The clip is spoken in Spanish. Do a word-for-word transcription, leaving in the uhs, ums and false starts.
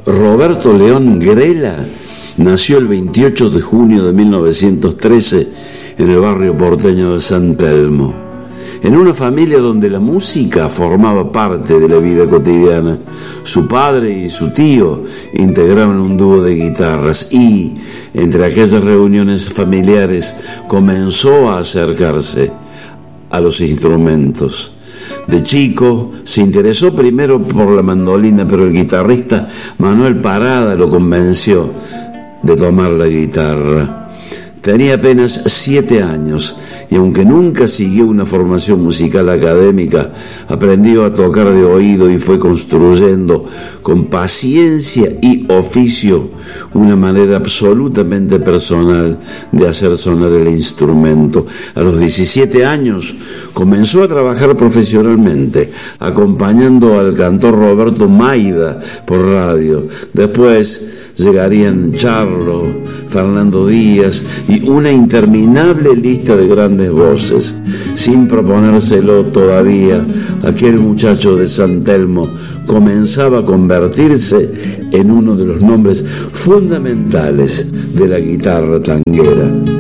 Roberto León Grela nació el veintiocho de junio de mil novecientos trece en el barrio porteño de San Telmo, en una familia donde la música formaba parte de la vida cotidiana. Su padre y su tío integraban un dúo de guitarras y, entre aquellas reuniones familiares, comenzó a acercarse a los instrumentos. De chico se interesó primero por la mandolina, pero el guitarrista Manuel Parada lo convenció de tomar la guitarra. Tenía apenas siete años y aunque nunca siguió una formación musical académica, aprendió a tocar de oído y fue construyendo con paciencia y oficio una manera absolutamente personal de hacer sonar el instrumento. A los diecisiete años comenzó a trabajar profesionalmente, acompañando al cantor Roberto Maida por radio. Después llegarían Charlo, Fernando Díaz y una interminable lista de grandes voces. Sin proponérselo todavía, aquel muchacho de San Telmo comenzaba a convertirse en uno de los nombres fundamentales de la guitarra tanguera.